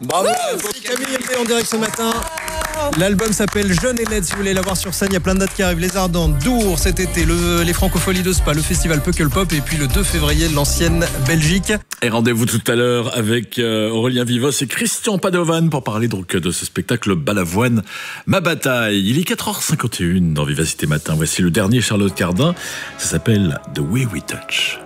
Bravo. Camille MP en direct ce matin. L'album s'appelle Jeune et Laide. Si vous voulez la voir sur scène, il y a plein de dates qui arrivent. Les Ardentes, Dour cet été, les Francopholies de Spa, le festival Peuquelpop et puis le 2 février, l'ancienne Belgique. Et rendez-vous tout à l'heure avec Aurélien Vivos et Christian Padovan pour parler donc de ce spectacle Balavoine, ma bataille. Il est 4h51 dans Vivacité Matin. Voici le dernier Charlotte Cardin. Ça s'appelle The Way We Touch.